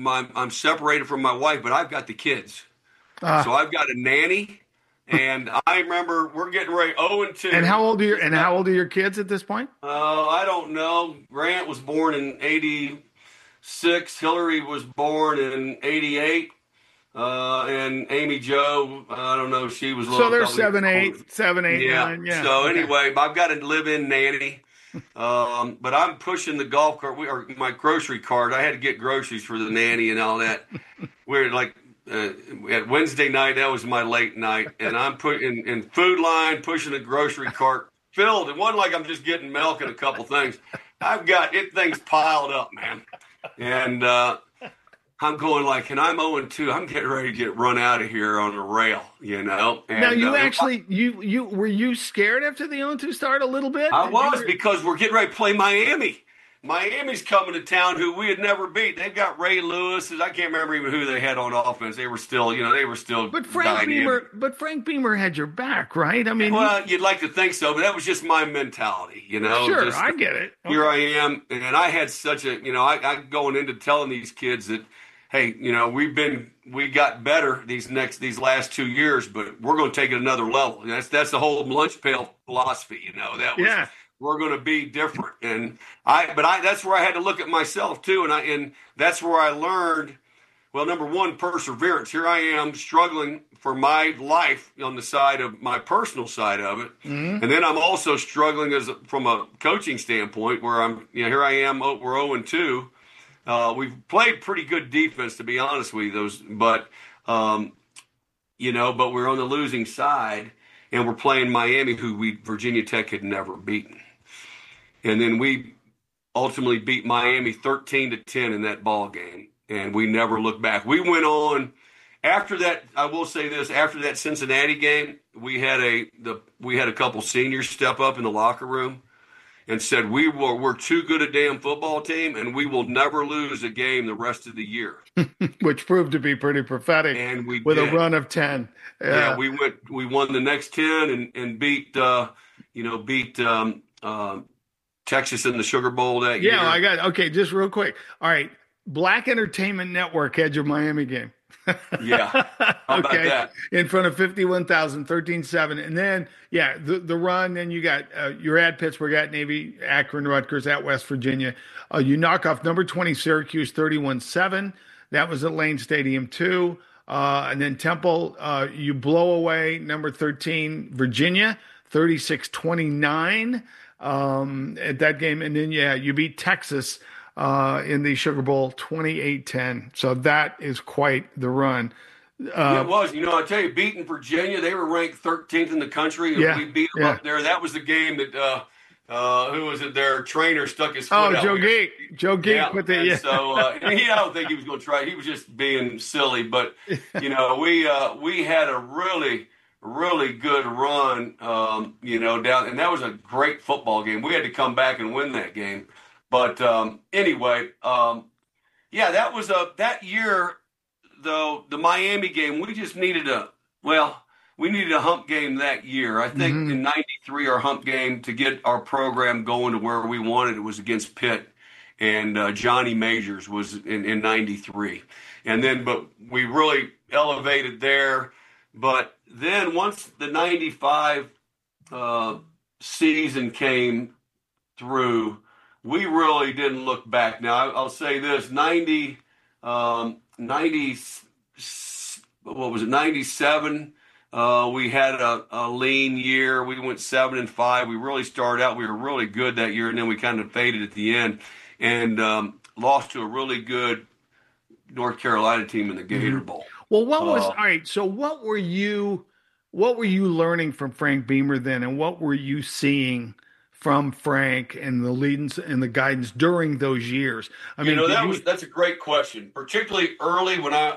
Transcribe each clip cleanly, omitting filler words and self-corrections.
I'm separated from my wife, but I've got the kids. So I've got a nanny, and I remember we're getting ready 0-2. And how old are your kids at this point? I don't know. Grant was born in '86. Hillary was born in '88. And Amy Jo, I don't know, she was a little. So they're 7, 8, 9. Yeah. So anyway, I've got a live-in nanny. But I'm pushing the golf cart or my grocery cart. I had to get groceries for the nanny and all that. We're like at Wednesday night, that was my late night, and I'm putting in food line, pushing the grocery cart filled. It wasn't like I'm just getting milk and a couple things. I've got things piled up, man. And I'm going like, and I'm 0-2. I'm getting ready to get run out of here on the rail, And, now you actually, you were you scared after the 0-2 start a little bit? I was, because we're getting ready to play Miami. Miami's coming to town, who we had never beat. They've got Ray Lewis. I can't remember even who they had on offense. They were still, But Frank Beamer had your back, right? I mean, well, you'd like to think so, but that was just my mentality, Sure, I get it. Okay. Here I am, and I had such a, I going into telling these kids that, hey, we got better these last 2 years, but we're going to take it another level. That's the whole lunch pail philosophy, That was, we're going to be different, and that's where I had to look at myself too, and that's where I learned. Well, number one, perseverance. Here I am struggling for my life on the side of my personal side of it, and then I'm also struggling from a coaching standpoint, where I'm, here I am. We're 0-2. We've played pretty good defense, to be honest with you, but we're on the losing side, and we're playing Miami, who Virginia Tech had never beaten. And then we ultimately beat Miami 13-10 in that ball game, and we never looked back. We went on after that. I will say this: after that Cincinnati game, we had a couple seniors step up in the locker room and said, we're too good a damn football team, and we will never lose a game the rest of the year. Which proved to be pretty prophetic. And we with did. A run of 10. Yeah, we won the next 10 and beat Texas in the Sugar Bowl that year. Yeah, okay, just real quick. All right, Black Entertainment Network had your Miami game. Yeah. How about that? In front of 51,000, 13-7. And then, the run, then you got, you're at Pittsburgh, at Navy, Akron, Rutgers, at West Virginia. You knock off number 20 Syracuse 31-7. That was at Lane Stadium too. And then Temple, you blow away number 13 Virginia 36-29 at that game. And then, you beat Texas in the Sugar Bowl 28-10. So that is quite the run. It was. I tell you, beating Virginia, they were ranked 13th in the country. We beat them up there. That was the game that who was it? Their trainer stuck his foot out. Joe Geek. Joe Geek. Yeah. So I don't think he was going to try. He was just being silly. But we had a really, really good run. Down, and that was a great football game. We had to come back and win that game. But anyway, that was that year, though, the Miami game, we just needed a hump game that year. I think in 93, our hump game to get our program going to where we wanted it was against Pitt, and Johnny Majors was in 93. And then, but we really elevated there. But then once the 95 season came through, we really didn't look back. Now, I'll say this, 97, we had a lean year. We went 7-5. We really started out, we were really good that year, and then we kind of faded at the end and lost to a really good North Carolina team in the Gator Bowl. Well, all right, so what were you learning from Frank Beamer then, and what were you seeing from Frank and the leadings and the guidance during those years? I mean, that's a great question. Particularly early when I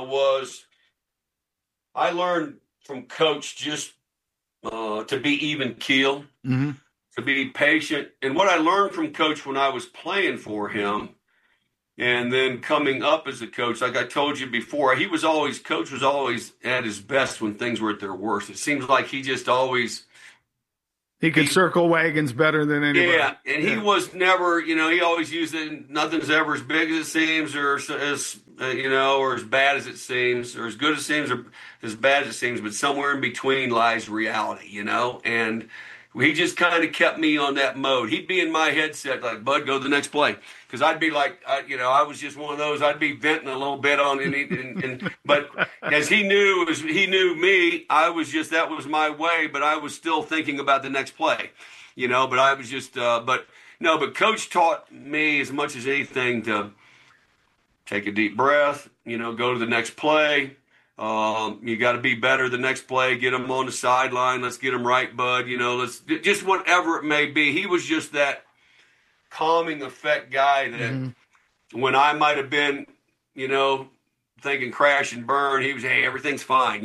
learned from Coach just to be even keel, to be patient. And what I learned from Coach when I was playing for him, and then coming up as a coach, like I told you before, Coach was always at his best when things were at their worst. It seems like he just always He could circle wagons better than anybody. Yeah, and he was never, he always used it. Nothing's ever as big as it seems, or as or as bad as it seems, or as good as it seems, or as bad as it seems. But somewhere in between lies reality, And he just kind of kept me on that mode. He'd be in my headset like, "Bud, go to the next play," because I'd be like, I was just one of those. I'd be venting a little bit on it, but as he knew me, I was just, that was my way. But I was still thinking about the next play, But I was just, but Coach taught me as much as anything to take a deep breath, go to the next play. You got to be better the next play. Get them on the sideline. Let's get them right, bud. Let's just whatever it may be. He was just that calming effect guy that when I might have been, thinking crash and burn, he was, hey, everything's fine,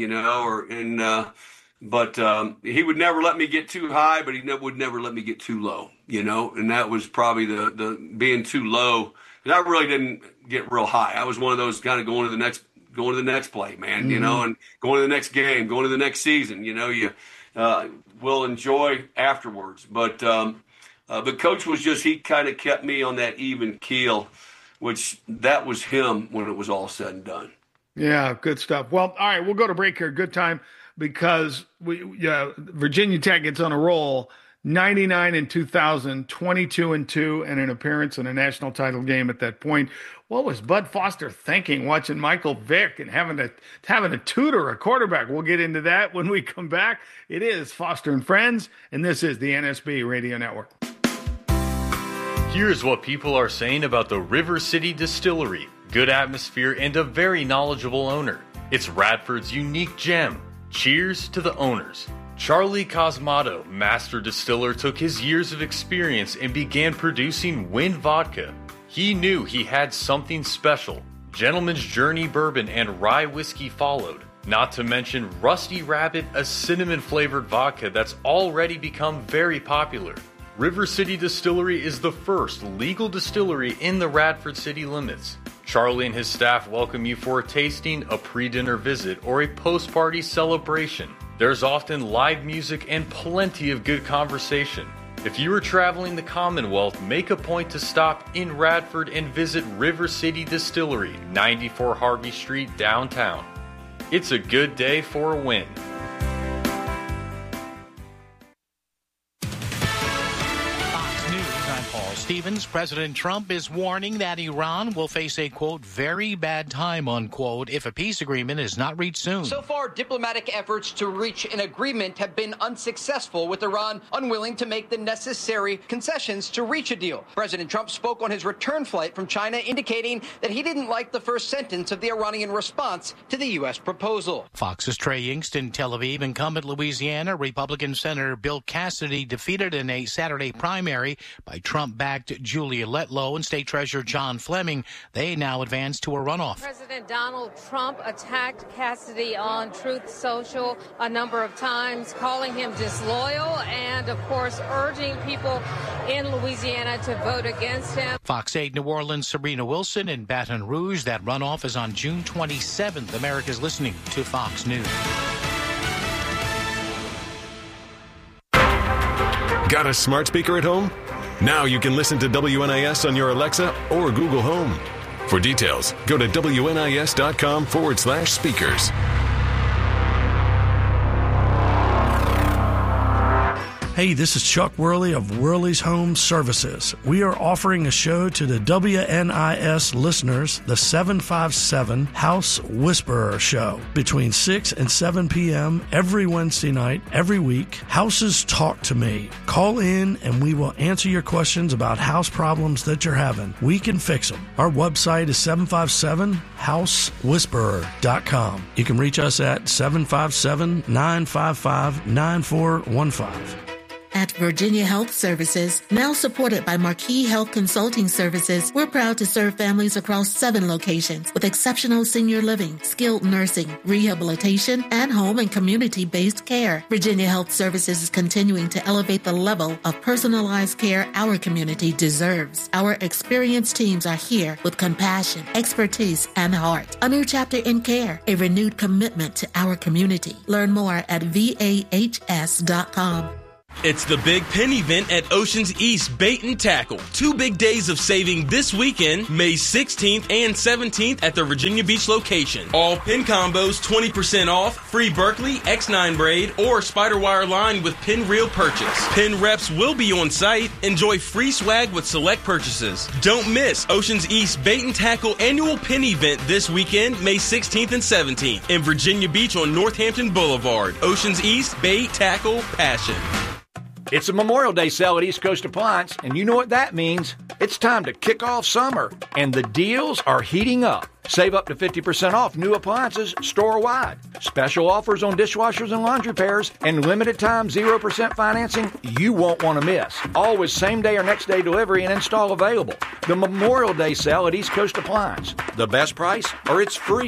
but he would never let me get too high, but he would never let me get too low, and that was probably the being too low. And I really didn't get real high. I was one of those kind of going to the next play, man, and going to the next game, going to the next season, you will enjoy afterwards. But Coach was just, he kind of kept me on that even keel, which that was him when it was all said and done. Yeah, good stuff. Well, all right, we'll go to break here. Good time, because Virginia Tech gets on a roll. 99 in 2000, 22-2, and an appearance in a national title game at that point. What was Bud Foster thinking watching Michael Vick and having to tutor a quarterback? We'll get into that when we come back. It is Foster and Friends, and this is the NSB Radio Network. Here's what people are saying about the River City Distillery. Good atmosphere and a very knowledgeable owner. It's Radford's unique gem. Cheers to the owners. Charlie Cosmato, master distiller, took his years of experience and began producing Wynn Vodka. He knew he had something special. Gentleman's Journey Bourbon and Rye Whiskey followed. Not to mention Rusty Rabbit, a cinnamon-flavored vodka that's already become very popular. River City Distillery is the first legal distillery in the Radford city limits. Charlie and his staff welcome you for a tasting, a pre-dinner visit, or a post-party celebration. There's often live music and plenty of good conversation. If you are traveling the Commonwealth, make a point to stop in Radford and visit River City Distillery, 94 Harvey Street, downtown. It's a good day for a win. Stevens, President Trump is warning that Iran will face a, quote, very bad time, unquote, if a peace agreement is not reached soon. So far, diplomatic efforts to reach an agreement have been unsuccessful, with Iran unwilling to make the necessary concessions to reach a deal. President Trump spoke on his return flight from China, indicating that he didn't like the first sentence of the Iranian response to the U.S. proposal. Fox's Trey Yingst in Tel Aviv. Incumbent Louisiana Republican Senator Bill Cassidy defeated in a Saturday primary by Trump-backed Julia Letlow and State Treasurer John Fleming. They now advance to a runoff. President Donald Trump attacked Cassidy on Truth Social a number of times, calling him disloyal and, of course, urging people in Louisiana to vote against him. Fox 8 New Orleans' Sabrina Wilson in Baton Rouge. That runoff is on June 27th. America's listening to Fox News. Got a smart speaker at home? Now you can listen to WNIS on your Alexa or Google Home. For details, go to WNIS.com/speakers. Hey, this is Chuck Worley of Worley's Home Services. We are offering a show to the WNIS listeners, the 757 House Whisperer Show, between 6 and 7 p.m. every Wednesday night, every week. Houses Talk to Me. Call in and we will answer your questions about house problems that you're having. We can fix them. Our website is 757housewhisperer.com. You can reach us at 757-955-9415. At Virginia Health Services, now supported by Marquis Health Consulting Services, we're proud to serve families across 7 locations with exceptional senior living, skilled nursing, rehabilitation, and home and community-based care. Virginia Health Services is continuing to elevate the level of personalized care our community deserves. Our experienced teams are here with compassion, expertise, and heart. A new chapter in care, a renewed commitment to our community. Learn more at VAHS.com. It's the Big Pin event at Oceans East Bait and Tackle. 2 big days of saving this weekend, May 16th and 17th at the Virginia Beach location. All pin combos 20% off, free Berkeley, X9 braid, or spider wire line with pin reel purchase. Pin reps will be on site. Enjoy free swag with select purchases. Don't miss Oceans East Bait and Tackle annual pin event this weekend, May 16th and 17th in Virginia Beach on Northampton Boulevard. Oceans East Bait, Tackle, Passion. It's a Memorial Day sale at East Coast Appliance, and you know what that means. It's time to kick off summer, and the deals are heating up. Save up to 50% off new appliances store-wide. Special offers on dishwashers and laundry pairs, and limited time 0% financing you won't want to miss. Always same-day or next-day delivery and install available. The Memorial Day sale at East Coast Appliance. The best price, or it's free.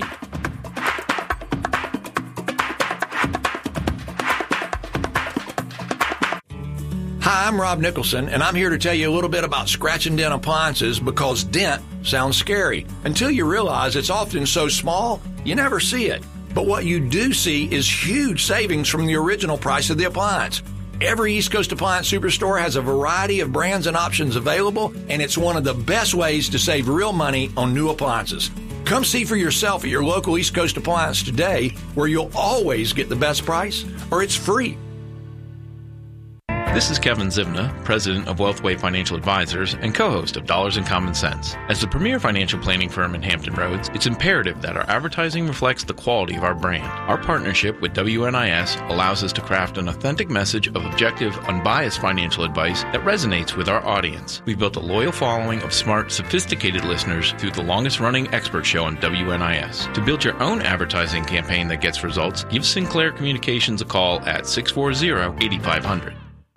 Hi, I'm Rob Nicholson, and I'm here to tell you a little bit about scratch and dent appliances because dent sounds scary. Until you realize it's often so small, you never see it. But what you do see is huge savings from the original price of the appliance. Every East Coast Appliance Superstore has a variety of brands and options available, and it's one of the best ways to save real money on new appliances. Come see for yourself at your local East Coast Appliance today, where you'll always get the best price, or it's free. This is Kevin Zivna, president of Wealthway Financial Advisors and co-host of Dollars and Common Sense. As the premier financial planning firm in Hampton Roads, it's imperative that our advertising reflects the quality of our brand. Our partnership with WNIS allows us to craft an authentic message of objective, unbiased financial advice that resonates with our audience. We've built a loyal following of smart, sophisticated listeners through the longest-running expert show on WNIS. To build your own advertising campaign that gets results, give Sinclair Communications a call at 640-8500.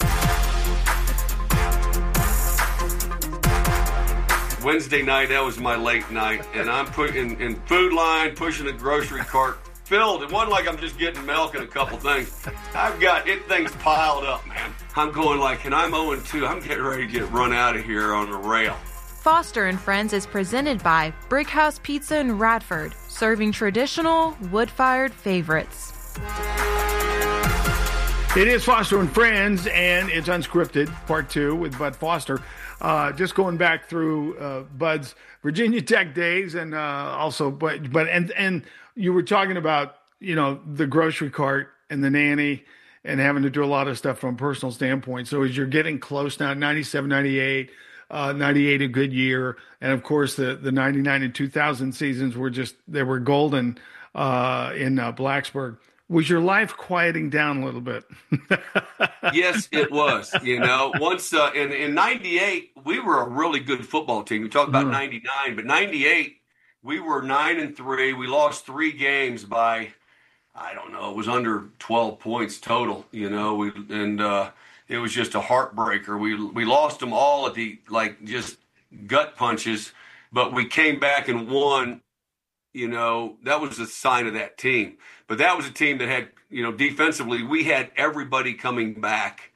Wednesday night, that was my late night, and I'm putting in food line, pushing a grocery cart filled. It wasn't like I'm just getting milk and a couple things. I've got things piled up, man. I'm going like, and I'm 0-2. I'm getting ready to get run out of here on the rail. Foster and Friends is presented by Brickhouse Pizza in Radford, serving traditional wood-fired favorites. It is Foster and Friends, and it's Unscripted, Part 2 with Bud Foster. Just going back through Bud's Virginia Tech days, and also, but you were talking about, the grocery cart and the nanny and having to do a lot of stuff from a personal standpoint. So as you're getting close now, 97, 98, 98 a good year, and of course the 99 and 2000 seasons they were golden in Blacksburg. Was your life quieting down a little bit? Yes, it was. Once in 98, we were a really good football team. We talked about 99, but 98, we were 9-3. We lost 3 games by, I don't know, it was under 12 points total. It was just a heartbreaker. We lost them all at just gut punches, but we came back and won. That was a sign of that team. But that was a team that had, defensively, we had everybody coming back.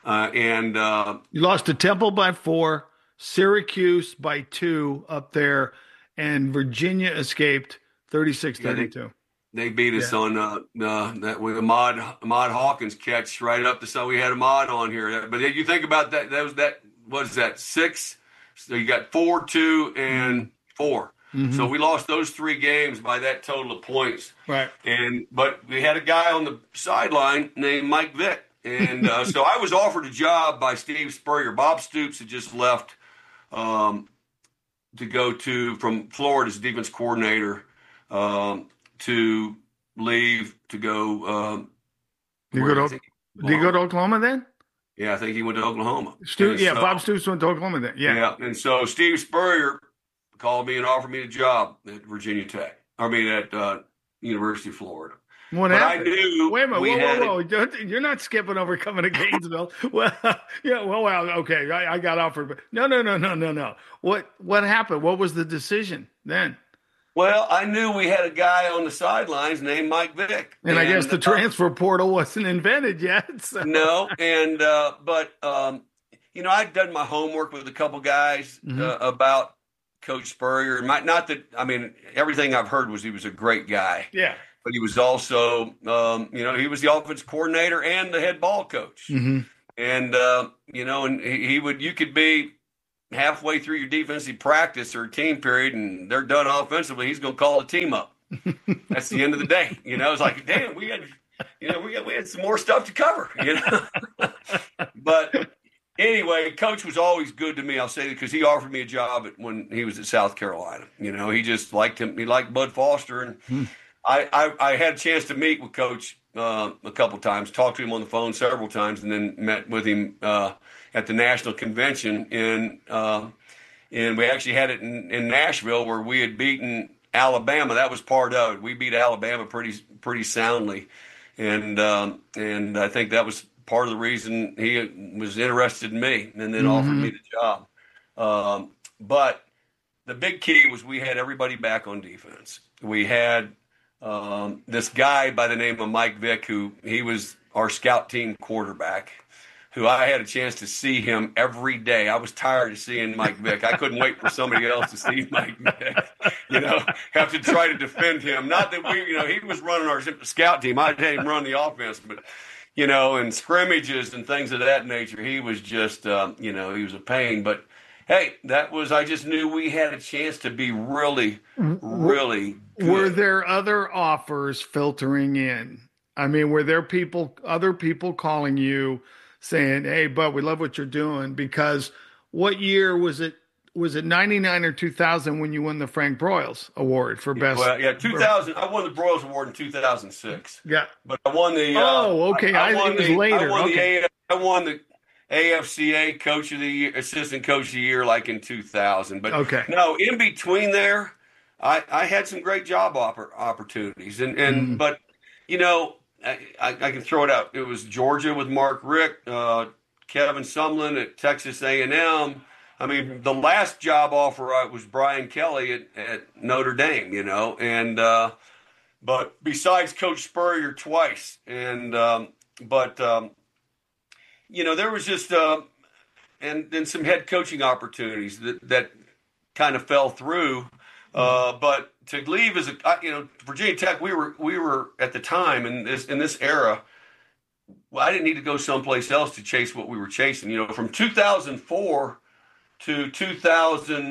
You lost to Temple by 4, Syracuse by 2 up there, and Virginia escaped 36-32. They beat us on that with Ahmad Hawkins catch right up the side. We had Ahmad on here. But you think about that, what is that, 6? So you got 4, 2, and 4. Mm-hmm. So we lost those 3 games by that total of points. Right. But we had a guy on the sideline named Mike Vick. And so I was offered a job by Steve Spurrier. Bob Stoops had just left to go from Florida as defense coordinator to leave to go. Did you go to Oklahoma then? Yeah, I think he went to Oklahoma. Bob Stoops went to Oklahoma then. Yeah. And so Steve Spurrier called me and offered me a job at Virginia Tech. at University of Florida. What happened? I knew. Wait a minute. Whoa. You're not skipping over coming to Gainesville. Well, yeah. Well, okay. I got offered, but no. What happened? What was the decision then? Well, I knew we had a guy on the sidelines named Mike Vick. And I guess the transfer portal wasn't invented yet. So. No. But I'd done my homework with a couple guys about Coach Spurrier. Everything I've heard was he was a great guy. Yeah. But he was also, he was the offensive coordinator and the head ball coach. Mm-hmm. And, and you could be halfway through your defensive practice or team period and they're done offensively. He's going to call the team up. That's the end of the day. It's like, damn, we had some more stuff to cover, But anyway, Coach was always good to me. I'll say that because he offered me a job when he was at South Carolina. He just liked him. He liked Bud Foster. And I had a chance to meet with Coach a couple times, talked to him on the phone several times, and then met with him at the national convention. And we actually had it in Nashville where we had beaten Alabama. That was part of it. We beat Alabama pretty soundly. And I think that was part of the reason he was interested in me and then offered me the job. But the big key was we had everybody back on defense. We had this guy by the name of Mike Vick, he was our scout team quarterback, who I had a chance to see him every day. I was tired of seeing Mike Vick. I couldn't wait for somebody else to see Mike Vick, have to try to defend him. Not that he was running our scout team. I had him run the offense, but, in scrimmages and things of that nature, he was just, he was a pain. But, hey, I just knew we had a chance to be really, really good. Were there other offers filtering in? I mean, were there other people calling you saying, hey, Bud, we love what you're doing? Because what year was it? Was it 99 or 2000 when you won the Frank Broyles Award for best? Well, yeah, 2000. I won the Broyles Award in 2006. Yeah. But I won the okay. I won the later. I won the AFCA Coach of the Year, Assistant Coach of the Year, like in 2000. But no, in between there, I had some great job opportunities, but I can throw it out. It was Georgia with Mark Richt, Kevin Sumlin at Texas A&M. I mean, the last job offer was Brian Kelly at Notre Dame, but besides Coach Spurrier twice. And, there was just, and then some head coaching opportunities that kind of fell through. But to leave as Virginia Tech, we were at the time in this era. Well, I didn't need to go someplace else to chase what we were chasing. From 2004 to 2000,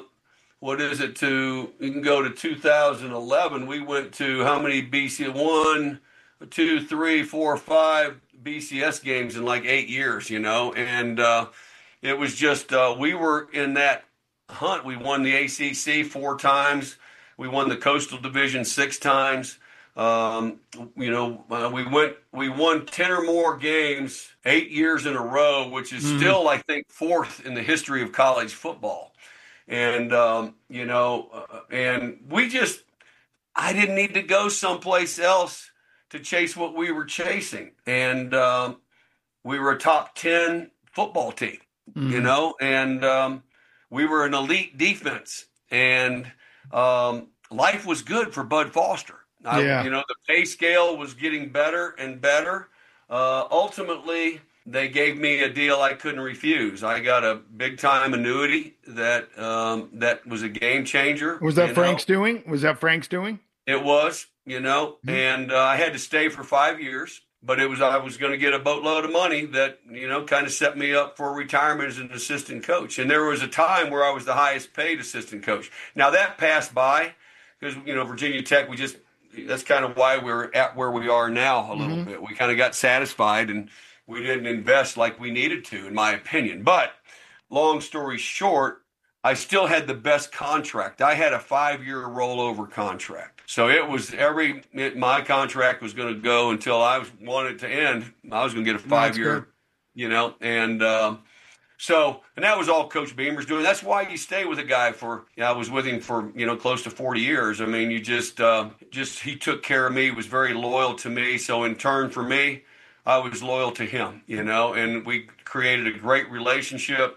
you can go to 2011. We went to how many BC? 1, 2, 3, 4, 5 BCS games in like 8 years, and it was just we were in that hunt. We won the ACC 4 times. We won the Coastal Division 6 times. We won 10 or more games 8 years in a row, which is still, I think, 4th in the history of college football. And, and I didn't need to go someplace else to chase what we were chasing. And we were a top 10 football team, and we were an elite defense. And life was good for Bud Foster. The pay scale was getting better and better. Ultimately, they gave me a deal I couldn't refuse. I got a big-time annuity that was a game changer. Was that Frank's doing? It was, and I had to stay for 5 years. But I was going to get a boatload of money that, kind of set me up for retirement as an assistant coach. And there was a time where I was the highest paid assistant coach. Now that passed by because, Virginia Tech, that's kind of why we're at where we are now a little bit. We kind of got satisfied and we didn't invest like we needed to, in my opinion. But long story short, I still had the best contract. I had a 5-year rollover contract. So my contract was going to go until I wanted to end. I was going to get a 5-year, and that was all Coach Beamer's doing. That's why you stay with a guy I was with him for, close to 40 years. I mean, you he took care of me, was very loyal to me. So in turn for me, I was loyal to him, and we created a great relationship.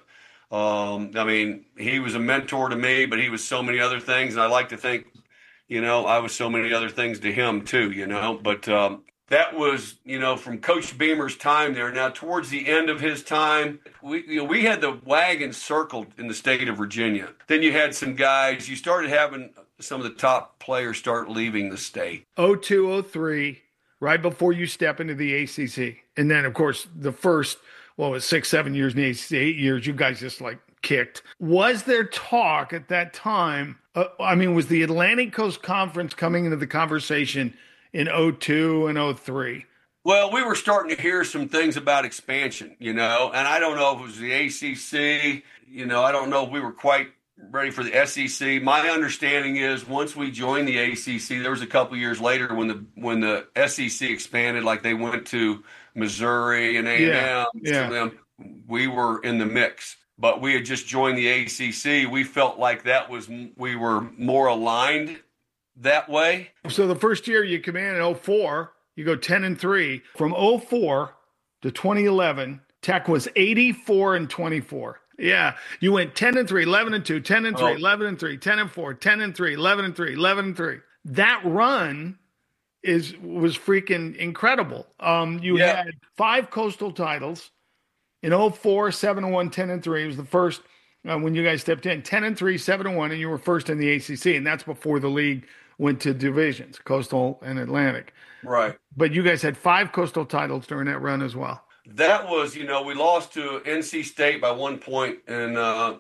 He was a mentor to me, but he was so many other things. And I like to think, I was so many other things to him too, but that was, from Coach Beamer's time there. Now, towards the end of his time, we had the wagon circled in the state of Virginia. Then you had some guys, you started having some of the top players start leaving the state. 02, 03, right before you step into the ACC. And then, of course, the first what was 6-7 years in the ACC, 8 years, you guys just like kicked. Was there talk at that time? Was the Atlantic Coast Conference coming into the conversation in 2002 and 2003? Well, we were starting to hear some things about expansion, and I don't know if it was the ACC, I don't know if we were quite ready for the SEC. My understanding is once we joined the ACC, there was a couple years later when the SEC expanded, like they went to Missouri and A&M, them, we were in the mix. But we had just joined the ACC. We felt like we were more aligned that way. So the first year you come in 2004, you go 10-3. From 2004 to 2011, Tech was 84-24. Yeah, you went 10-3, 11-2, 10-3, 11-3, 10-4, 10-3, 11-3, 11-3. That run was freaking incredible. You had 5 coastal titles in 2004, 7-1, 10-3. It was the first when you guys stepped in, 10-3, 7-1, and you were first in the ACC, and that's before the league went to divisions, Coastal and Atlantic. Right. But you guys had 5 coastal titles during that run as well. That was, we lost to NC State by 1 point in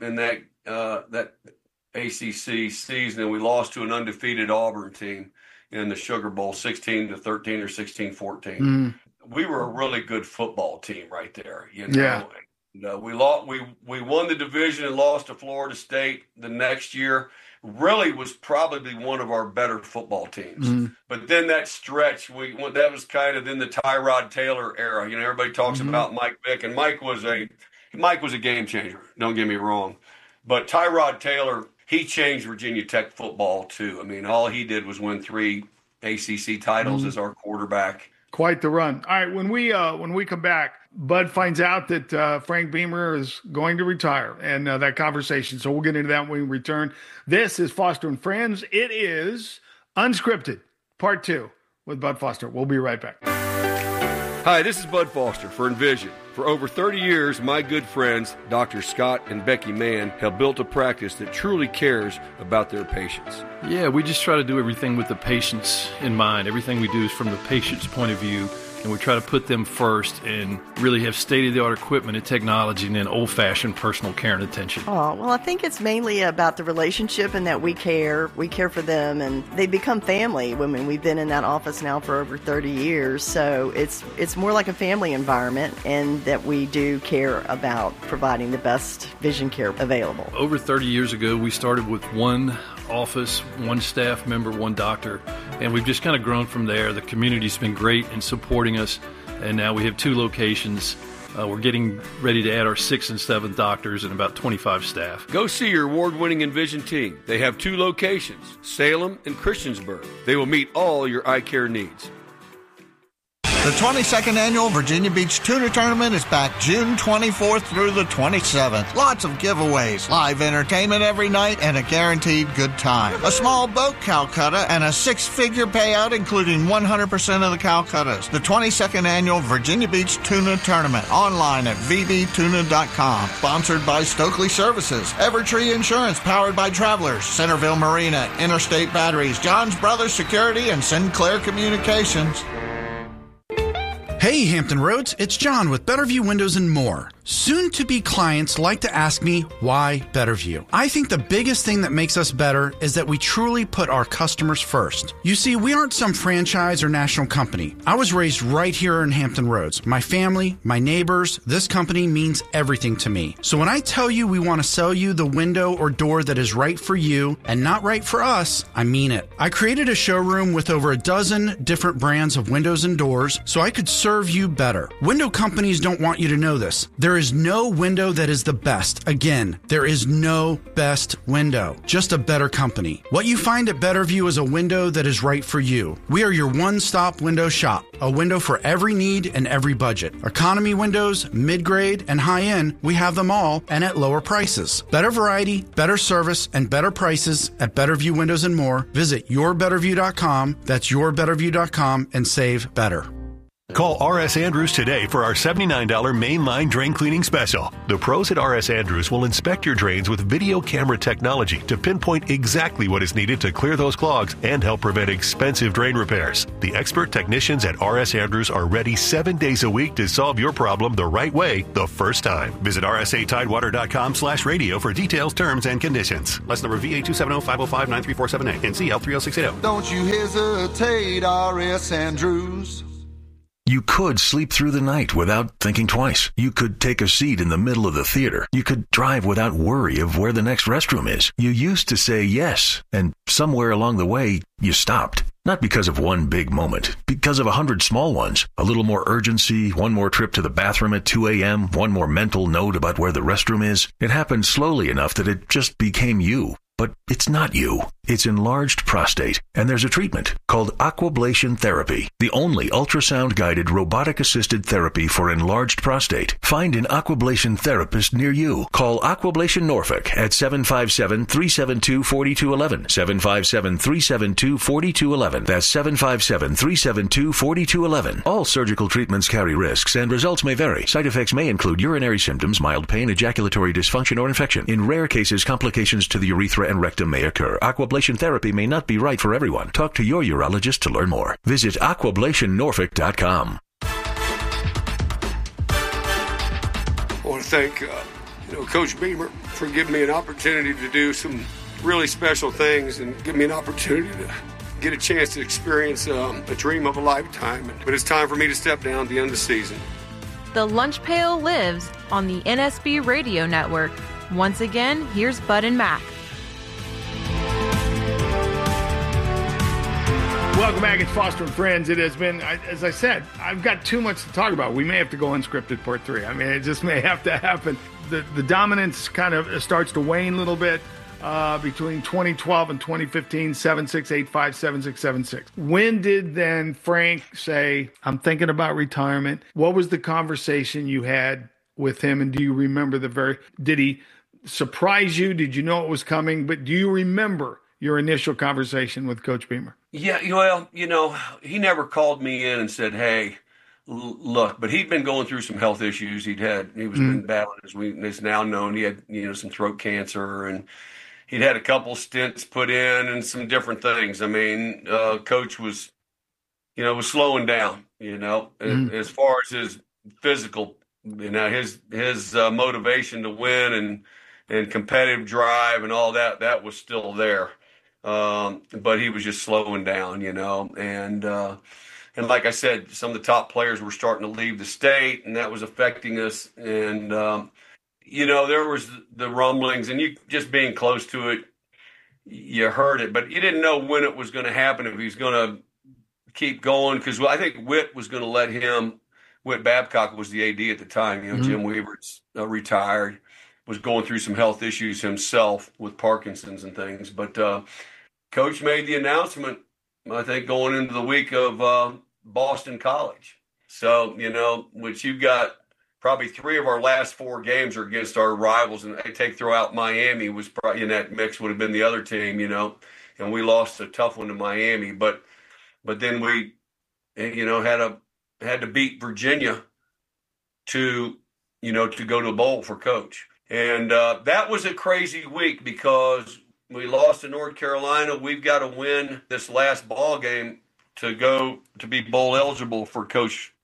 that ACC season, and we lost to an undefeated Auburn team in the Sugar Bowl, 16-13 or 16-14. Mm. We were a really good football team right there. Yeah. We won the division and lost to Florida State the next year. Really was probably one of our better football teams. Mm-hmm. But then that stretch, that was kind of in the Tyrod Taylor era. Everybody talks about Mike Vick, and Mike was a game changer. Don't get me wrong. But Tyrod Taylor, he changed Virginia Tech football too. All he did was win 3 ACC titles as our quarterback. Quite the run. All right, when we come back, Bud finds out that Frank Beamer is going to retire, and that conversation. So we'll get into that when we return. This is Foster and Friends. It is Unscripted, Part 2 with Bud Foster. We'll be right back. Hi, this is Bud Foster for Envision. For over 30 years, my good friends, Dr. Scott and Becky Mann, have built a practice that truly cares about their patients. Yeah, we just try to do everything with the patients in mind. Everything we do is from the patient's point of view, and we try to put them first and really have state-of-the-art equipment and technology and then old-fashioned personal care and attention. Oh, well, I think it's mainly about the relationship and that we care for them, and they become family. We've been in that office now for over 30 years, so it's more like a family environment, and that we do care about providing the best vision care available. Over 30 years ago, we started with one office, one staff member, one doctor, and we've just kind of grown from there. The community's been great in supporting us, and now we have 2 locations. We're getting ready to add our 6th and 7th doctors and about 25 staff. Go see your award-winning Envision team. They have 2 locations, Salem and Christiansburg. They will meet all your eye care needs. The 22nd Annual Virginia Beach Tuna Tournament is back June 24th through the 27th. Lots of giveaways, live entertainment every night, and a guaranteed good time. A small boat Calcutta and a 6-figure payout, including 100% of the Calcuttas. The 22nd Annual Virginia Beach Tuna Tournament, online at vbtuna.com. Sponsored by Stokely Services, Evertree Insurance, powered by Travelers, Centerville Marina, Interstate Batteries, John's Brothers Security, and Sinclair Communications. Hey, Hampton Roads, it's John with Betterview Windows and More. Soon-to-be clients like to ask me, why Betterview? I think the biggest thing that makes us better is that we truly put our customers first. You see, we aren't some franchise or national company. I was raised right here in Hampton Roads. My family, my neighbors, this company means everything to me. So when I tell you we want to sell you the window or door that is right for you and not right for us, I mean it. I created a showroom with over a dozen different brands of windows and doors so I could serve you better. Window companies don't want you to know this. There is no window that is the best. Again, there is no best window, just a better company. What you find at Betterview is a window that is right for you. We are your one-stop window shop, a window for every need and every budget. Economy windows, mid-grade, and high-end, we have them all and at lower prices. Better variety, better service, and better prices at Betterview Windows and More. Visit yourbetterview.com, that's yourbetterview.com, and save better. Call R.S. Andrews today for our $79 mainline drain cleaning special. The pros at R.S. Andrews will inspect your drains with video camera technology to pinpoint exactly what is needed to clear those clogs and help prevent expensive drain repairs. The expert technicians at R.S. Andrews are ready 7 days a week to solve your problem the right way the first time. Visit rsatidewater.com/radio for details, terms, and conditions. Lesson number VA270-505-9347A. NCL 30680. Don't you hesitate, R.S. Andrews. You could sleep through the night without thinking twice. You could take a seat in the middle of the theater. You could drive without worry of where the next restroom is. You used to say yes, and somewhere along the way, you stopped. Not because of one big moment, because of 100 small ones. A little more urgency, one more trip to the bathroom at 2 a.m., one more mental note about where the restroom is. It happened slowly enough that it just became you. But it's not you. It's enlarged prostate, and there's a treatment called aquablation therapy, the only ultrasound-guided robotic-assisted therapy for enlarged prostate. Find an aquablation therapist near you. Call Aquablation Norfolk at 757-372-4211, 757-372-4211. That's 757-372-4211. All surgical treatments carry risks, and results may vary. Side effects may include urinary symptoms, mild pain, ejaculatory dysfunction, or infection. In rare cases, complications to the urethra and rectum may occur. Aquablation therapy may not be right for everyone. Talk to your urologist to learn more. Visit aquablationnorfolk.com. I want to thank Coach Beamer for giving me an opportunity to do some really special things and give me an opportunity to get a chance to experience a dream of a lifetime. But it's time for me to step down at the end of the season. The Lunch Pail lives on the NSB Radio Network. Once again, here's Bud and Mac. Welcome back. It's Foster and Friends. It has been, as I said, I've got too much to talk about. We may have to go unscripted part 3. I mean, it just may have to happen. The dominance kind of starts to wane a little bit between 2012 and 2015, 7685, 7676. When did then Frank say, I'm thinking about retirement? What was the conversation you had with him? And do you remember did he surprise you? Did you know it was coming? But do you remember your initial conversation with Coach Beamer? Yeah, well, he never called me in and said, hey, look, but he'd been going through some health issues. He was been battling, as it's now known, he had, some throat cancer, and he'd had a couple stints put in and some different things. I mean, Coach was, was slowing down, as far as his physical, his motivation to win and competitive drive and all that was still there. But he was just slowing down, and like I said, some of the top players were starting to leave the state, and that was affecting us. And, there was the rumblings, and you just being close to it, you heard it, but you didn't know when it was going to happen, if he was going to keep going. Cause I think Whit was going to let him, Whit Babcock was the AD at the time, Jim Weaver's retired, was going through some health issues himself with Parkinson's and things. But, Coach made the announcement, I think, going into the week of Boston College. So, which you've got probably 3 of our last 4 games are against our rivals. And I take throughout Miami was probably in that mix, would have been the other team, and we lost a tough one to Miami. But then we, had to beat Virginia to go to a bowl for Coach. And that was a crazy week because we lost to North Carolina. We've got to win this last ball game to be bowl eligible for Coach's,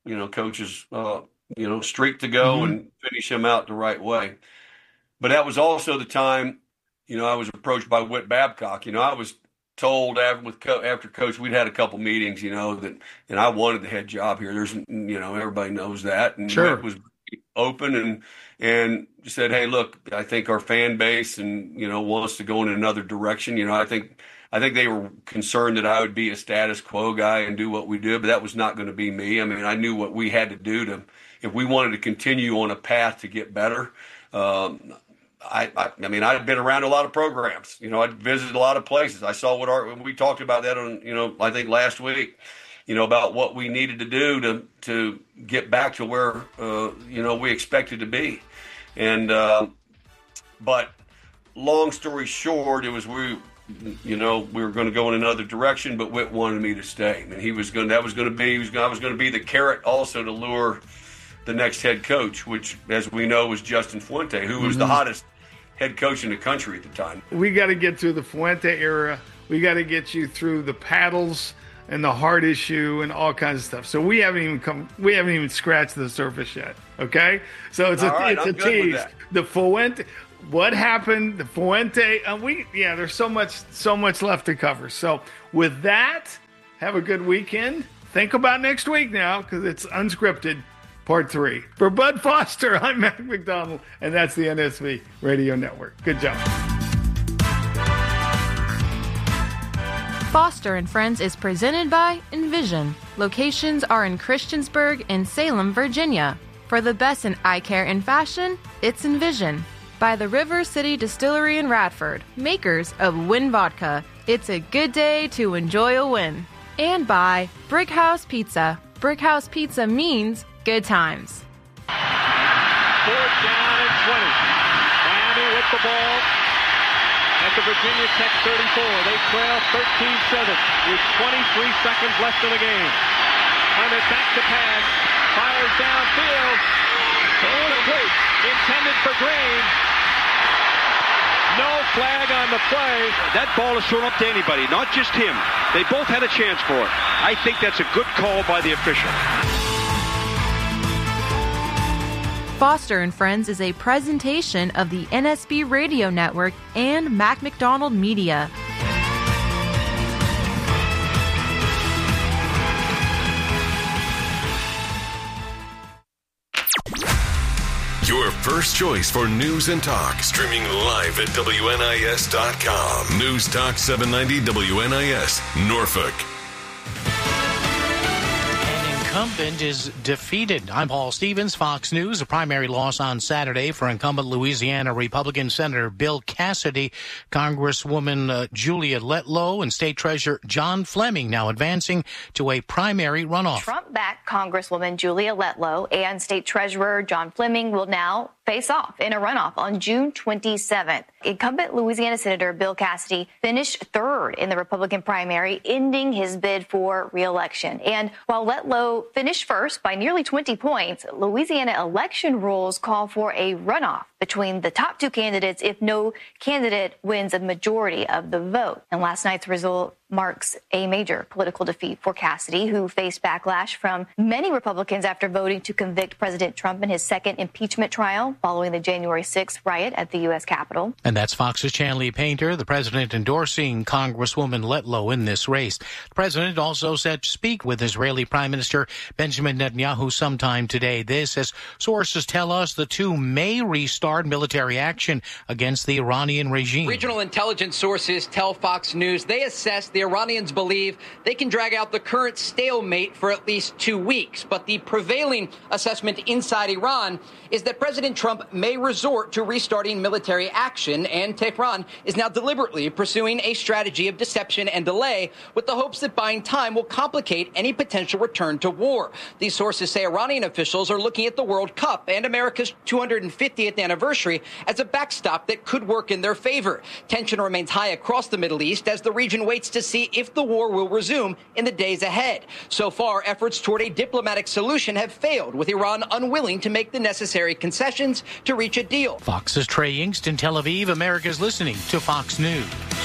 streak to go and finish him out the right way. But that was also the time, I was approached by Whit Babcock. I was told after Coach, we'd had a couple meetings, and I wanted the head job here. There's, everybody knows that. And sure. Whit was open and said, hey, look, I think our fan base and, wants to go in another direction. I think they were concerned that I would be a status quo guy and do what we did, but that was not going to be me. I mean, I knew what we had to do if we wanted to continue on a path to get better. I'd been around a lot of programs, I'd visited a lot of places. I saw we talked about that on, I think last week, about what we needed to do to get back to where, we expected to be. And, but long story short, it was, we were going to go in another direction, but Whit wanted me to stay. And I was going to be the carrot also to lure the next head coach, which, as we know, was Justin Fuente, who was the hottest head coach in the country at the time. We got to get through the Fuente era. We got to get you through the paddles and the heart issue and all kinds of stuff. So we haven't even scratched the surface yet. Okay, so it's a tease. The Fuente, what happened? The Fuente. There's so much left to cover. So with that, have a good weekend. Think about next week now, because it's unscripted. Part 3. For Bud Foster, I'm Mac McDonald, and that's the NSV Radio Network. Good job. Foster and Friends is presented by Envision. Locations are in Christiansburg and Salem, Virginia. For the best in eye care and fashion, it's Envision. By the River City Distillery in Radford, makers of Win Vodka. It's a good day to enjoy a win. And by Brick House Pizza. Brick House Pizza means good times. 4th down and 20. Miami with the ball at the Virginia Tech 34. They trail 13-7 with 23 seconds left in the game. Hunter back to pass. Fires downfield. Incomplete. Intended for Green. No flag on the play. That ball is thrown up to anybody, not just him. They both had a chance for it. I think that's a good call by the official. Foster and Friends is a presentation of the NSB Radio Network and Mac McDonald Media. Your first choice for news and talk, streaming live at WNIS.com. News Talk 790 WNIS, Norfolk. Incumbent is defeated. I'm Paul Stevens, Fox News. A primary loss on Saturday for incumbent Louisiana Republican Senator Bill Cassidy. Congresswoman Julia Letlow and State Treasurer John Fleming now advancing to a primary runoff. Trump-backed Congresswoman Julia Letlow and State Treasurer John Fleming will now face off in a runoff on June 27th. Incumbent Louisiana Senator Bill Cassidy finished third in the Republican primary, ending his bid for re-election. And while Letlow finished first by nearly 20 points, Louisiana election rules call for a runoff between the top two candidates if no candidate wins a majority of the vote. And last night's result marks a major political defeat for Cassidy, who faced backlash from many Republicans after voting to convict President Trump in his second impeachment trial following the January 6th riot at the U.S. Capitol. And that's Fox's Chanley Painter, the president endorsing Congresswoman Letlow in this race. The president also set to speak with Israeli Prime Minister Benjamin Netanyahu sometime today. This, as sources tell us, the two may restart military action against the Iranian regime. Regional intelligence sources tell Fox News they assess the Iranians believe they can drag out the current stalemate for at least 2 weeks. But the prevailing assessment inside Iran is that President Trump may resort to restarting military action, and Tehran is now deliberately pursuing a strategy of deception and delay with the hopes that buying time will complicate any potential return to war. These sources say Iranian officials are looking at the World Cup and America's 250th anniversary as a backstop that could work in their favor. Tension remains high across the Middle East as the region waits to see if the war will resume in the days ahead. So far, efforts toward a diplomatic solution have failed, with Iran unwilling to make the necessary concessions to reach a deal. Fox's Trey Yingst in Tel Aviv. America's listening to Fox News.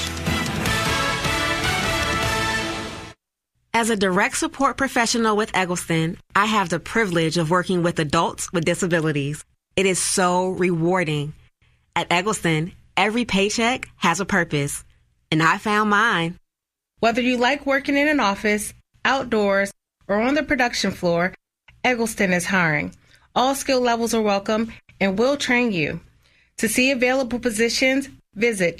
As a direct support professional with Eggleston, I have the privilege of working with adults with disabilities. It is so rewarding. At Eggleston, every paycheck has a purpose, and I found mine. Whether you like working in an office, outdoors, or on the production floor, Eggleston is hiring. All skill levels are welcome and will train you. To see available positions, visit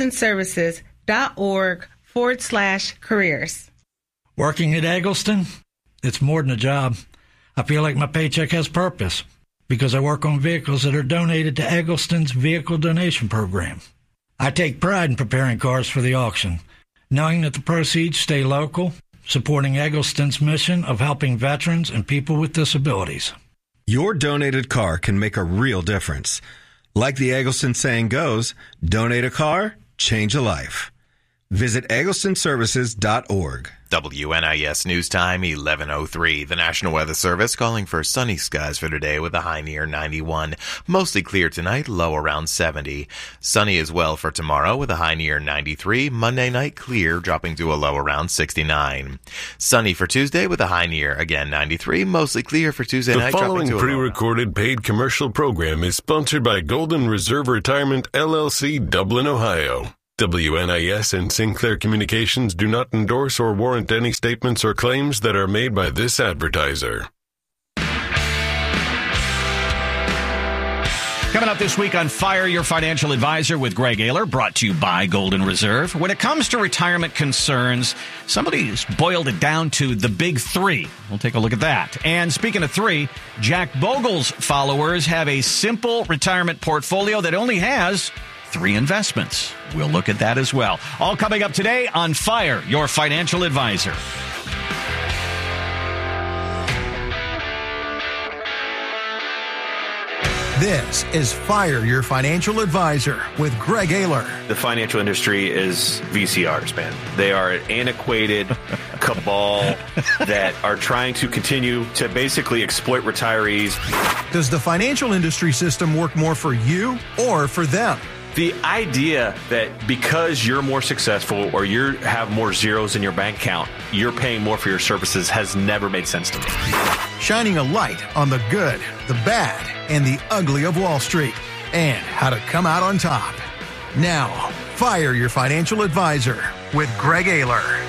egglestonservices.org/careers. Working at Eggleston, it's more than a job. I feel like my paycheck has purpose because I work on vehicles that are donated to Eggleston's vehicle donation program. I take pride in preparing cars for the auction, knowing that the proceeds stay local, supporting Eggleston's mission of helping veterans and people with disabilities. Your donated car can make a real difference. Like the Eggleston saying goes, donate a car, change a life. Visit EgglestonServices.org. WNIS News Time, 11:03. The National Weather Service calling for sunny skies for today with a high near 91. Mostly clear tonight, low around 70. Sunny as well for tomorrow with a high near 93. Monday night clear, dropping to a low around 69. Sunny for Tuesday with a high near, again, 93. Mostly clear for Tuesday night, dropping to a low. The following pre-recorded paid commercial program is sponsored by Golden Reserve Retirement, LLC, Dublin, Ohio. WNIS and Sinclair Communications do not endorse or warrant any statements or claims that are made by this advertiser. Coming up this week on Fire Your Financial Advisor with Greg Ayler, brought to you by Golden Reserve. When it comes to retirement concerns, somebody's boiled it down to the big three. We'll take a look at that. And speaking of three, Jack Bogle's followers have a simple retirement portfolio that only has 3 investments. We'll look at that as well. All coming up today on Fire Your Financial Advisor. This is Fire Your Financial Advisor with Greg Ayler. The financial industry is VCRs, man. They are an antiquated cabal that are trying to continue to basically exploit retirees. Does the financial industry system work more for you or for them? The idea that because you're more successful or you have more zeros in your bank account, you're paying more for your services has never made sense to me. Shining a light on the good, the bad, and the ugly of Wall Street, and how to come out on top. Now, Fire Your Financial Advisor with Greg Ayler.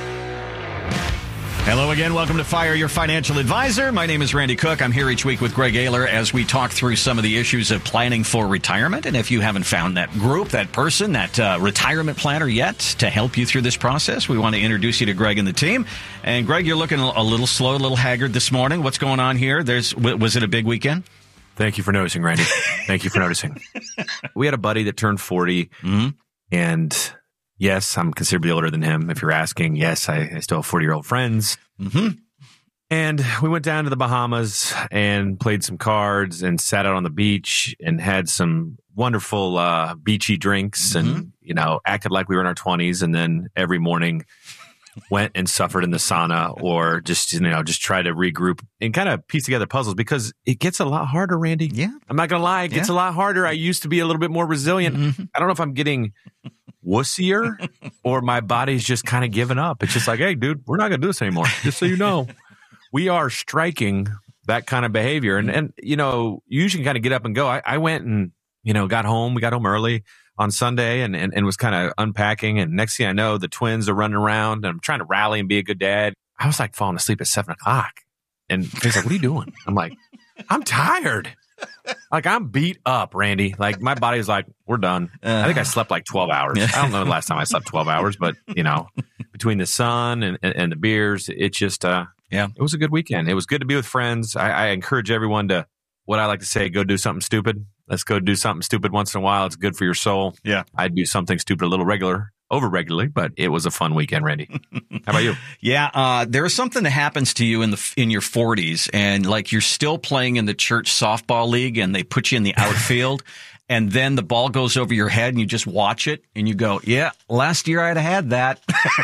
Hello again. Welcome to Fire Your Financial Advisor. My name is Randy Cook. I'm here each week with Greg Ayler as we talk through some of the issues of planning for retirement. And if you haven't found that group, that person, that retirement planner yet to help you through this process, we want to introduce you to Greg and the team. And Greg, you're looking a little slow, a little haggard this morning. What's going on here? Was it a big weekend? Thank you for noticing, Randy. Thank you for noticing. We had a buddy that turned 40, and yes, I'm considerably older than him. If you're asking, yes, I still have 40-year-old friends. Mm-hmm. And we went down to the Bahamas and played some cards and sat out on the beach and had some wonderful beachy drinks and, acted like we were in our 20s. And then every morning went and suffered in the sauna or just try to regroup and kind of piece together puzzles because it gets a lot harder, Randy. Yeah. I'm not going to lie. It gets a lot harder. I used to be a little bit more resilient. Mm-hmm. I don't know if I'm getting wussier or my body's just kind of giving up. It's just like, hey, dude, we're not going to do this anymore. Just so you know, we are striking that kind of behavior. And you usually kind of get up and go. I went and, got home. We got home early on Sunday and was kind of unpacking. And next thing I know, the twins are running around and I'm trying to rally and be a good dad. I was like falling asleep at 7:00. And he's like, what are you doing? I'm like, I'm tired. Like, I'm beat up, Randy. Like, my body's like, we're done. I think I slept like 12 hours. I don't know the last time I slept 12 hours, but, between the sun and the beers, it just, it was a good weekend. It was good to be with friends. I encourage everyone to, what I like to say, go do something stupid. Let's go do something stupid once in a while. It's good for your soul. Yeah. I do something stupid a little over regularly, but it was a fun weekend, Randy. How about you? Yeah, there is something that happens to you in your 40s, and like you're still playing in the church softball league, and they put you in the outfield, and then the ball goes over your head, and you just watch it, and you go, "Yeah, last year I'd had that."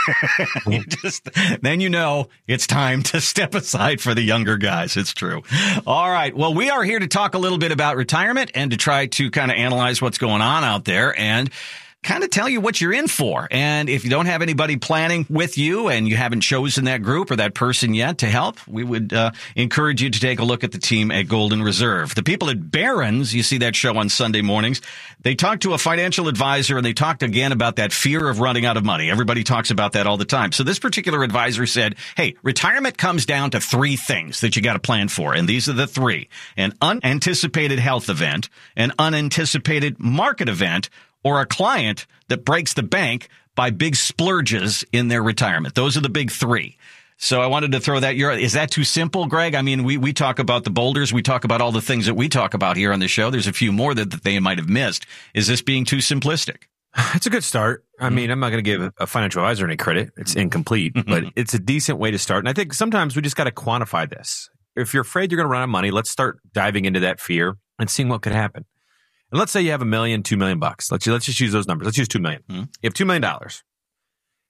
Then it's time to step aside for the younger guys. It's true. All right. Well, we are here to talk a little bit about retirement and to try to kind of analyze what's going on out there and kind of tell you what you're in for. And if you don't have anybody planning with you and you haven't chosen that group or that person yet to help, we would encourage you to take a look at the team at Golden Reserve. The people at Barron's, you see that show on Sunday mornings, they talk to a financial advisor and they talked again about that fear of running out of money. Everybody talks about that all the time. So this particular advisor said, hey, retirement comes down to 3 things that you got to plan for. And these are the 3. An unanticipated health event, an unanticipated market event, or a client that breaks the bank by big splurges in their retirement. Those are the big 3. So I wanted to throw that. Is that too simple, Greg? I mean, we talk about the boulders. We talk about all the things that we talk about here on the show. There's a few more that they might have missed. Is this being too simplistic? It's a good start. I mean, I'm not going to give a financial advisor any credit. It's incomplete, but it's a decent way to start. And I think sometimes we just got to quantify this. If you're afraid you're going to run out of money, let's start diving into that fear and seeing what could happen. And let's say you have $1 million, $2 million. Let's just use those numbers. Let's use $2 million. You have $2 million,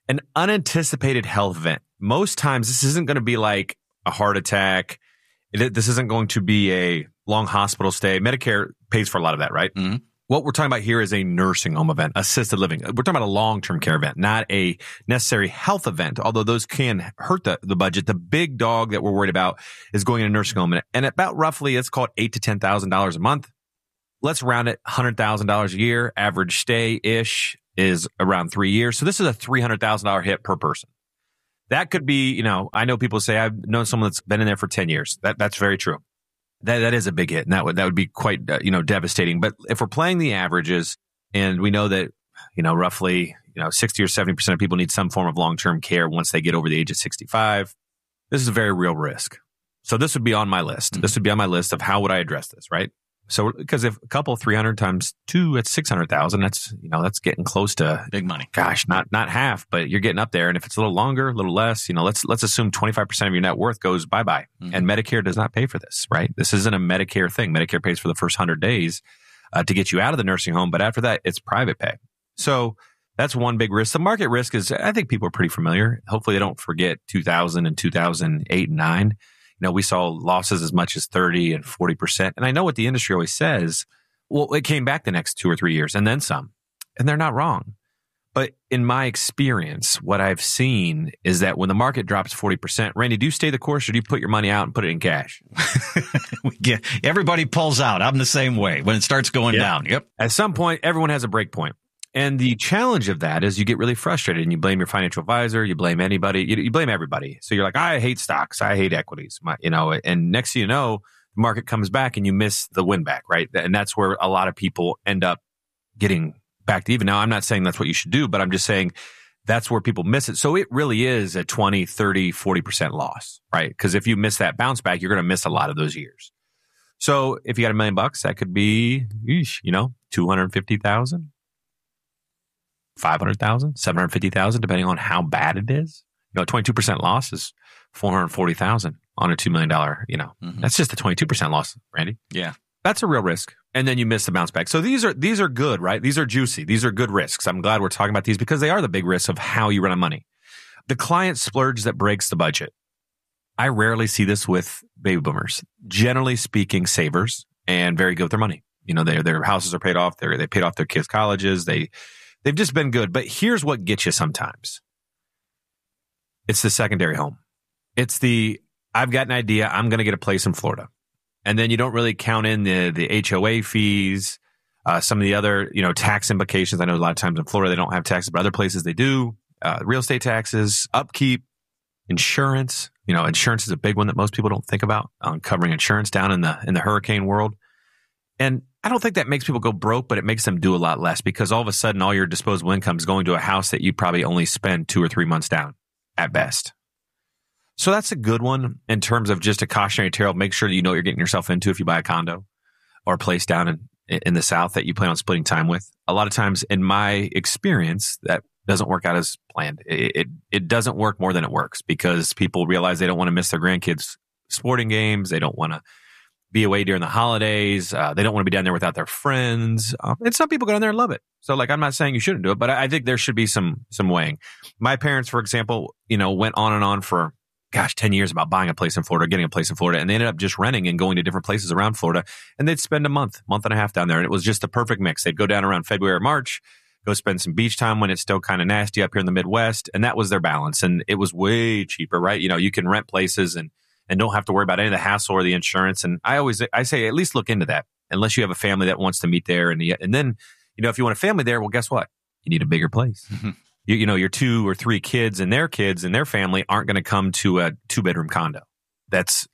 an unanticipated health event. Most times, this isn't going to be like a heart attack. This isn't going to be a long hospital stay. Medicare pays for a lot of that, right? Mm-hmm. What we're talking about here is a nursing home event, assisted living. We're talking about a long-term care event, not a necessary health event, although those can hurt the budget. The big dog that we're worried about is going in a nursing home. And about roughly, let's call it $8,000 to $10,000 a month. Let's round it $100,000 a year. Average stay-ish is around 3 years. So this is a $300,000 hit per person. That could be, I know people say, I've known someone that's been in there for 10 years. That's very true. That is a big hit, and that would be quite devastating. But if we're playing the averages, and we know that roughly 60 or 70% of people need some form of long-term care once they get over the age of 65, this is a very real risk. So this would be on my list. Mm-hmm. This would be on my list of how would I address this, right? So because if a couple 300 times 2, it's 600,000. That's getting close to big money. Gosh, not half, but you're getting up there. And if it's a little longer, a little less, let's assume 25% of your net worth goes bye-bye. Mm-hmm. And Medicare does not pay for this, right? This isn't a Medicare thing. Medicare pays for the first 100 days to get you out of the nursing home, but after that, it's private pay. So that's one big risk. The market risk is, I think people are pretty familiar. Hopefully they don't forget 2000 and 2008 and 9. We saw losses as much as 30 and 40%. And I know what the industry always says. Well, it came back the next 2 or 3 years and then some. And they're not wrong. But in my experience, what I've seen is that when the market drops 40%, Randy, do you stay the course or do you put your money out and put it in cash? Everybody pulls out. I'm the same way when it starts going down. Yep. At some point, everyone has a break point. And the challenge of that is you get really frustrated and you blame your financial advisor, you blame anybody, you blame everybody. So you're like, I hate stocks, I hate equities, and next thing you know, the market comes back and you miss the win back, right? And that's where a lot of people end up getting back to even. Now, I'm not saying that's what you should do, but I'm just saying that's where people miss it. So it really is a 20, 30, 40% loss, right? Because if you miss that bounce back, you're going to miss a lot of those years. So if you got $1 million, that could be, 250,000. 500,000, 750,000, depending on how bad it is. 22% loss is 440,000 on a $2 million, mm-hmm. That's just a 22% loss, Randy. Yeah. That's a real risk. And then you miss the bounce back. So these are good, right? These are juicy. These are good risks. I'm glad we're talking about these because they are the big risks of how you run on money. The client splurge that breaks the budget. I rarely see this with baby boomers. Generally speaking, savers and very good with their money. Their houses are paid off. They paid off their kids' colleges. They've just been good. But here's what gets you sometimes. It's the secondary home. It's I've got an idea. I'm going to get a place in Florida. And then you don't really count in the HOA fees, some of the other, tax implications. I know a lot of times in Florida, they don't have taxes, but other places they do. Real estate taxes, upkeep, insurance. Insurance is a big one that most people don't think about on covering insurance down in the hurricane world. And I don't think that makes people go broke, but it makes them do a lot less because all of a sudden all your disposable income is going to a house that you probably only spend 2 or 3 months down at best. So that's a good one in terms of just a cautionary tale. Make sure that you know what you're getting yourself into if you buy a condo or a place down in the South that you plan on splitting time with. A lot of times in my experience, that doesn't work out as planned. It doesn't work more than it works because people realize they don't want to miss their grandkids' sporting games. They don't want to be away during the holidays. They don't want to be down there without their friends. And some people go down there and love it. So I'm not saying you shouldn't do it, but I think there should be some weighing. My parents, for example, went on and on for, 10 years about buying a place in Florida, getting a place in Florida. And they ended up just renting and going to different places around Florida. And they'd spend a month and a half down there. And it was just the perfect mix. They'd go down around February or March, go spend some beach time when it's still kind of nasty up here in the Midwest. And that was their balance. And it was way cheaper, right? You can rent places and don't have to worry about any of the hassle or the insurance. And I say at least look into that unless you have a family that wants to meet there. And then, if you want a family there, well, guess what? You need a bigger place. Mm-hmm. Your 2 or 3 kids and their family aren't going to come to a 2-bedroom condo. That's,